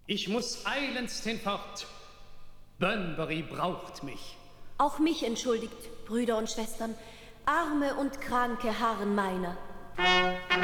Ich muss eilends hinfort. Bunbury braucht mich. Auch mich entschuldigt, Brüder und Schwestern. Arme und Kranke harren meiner.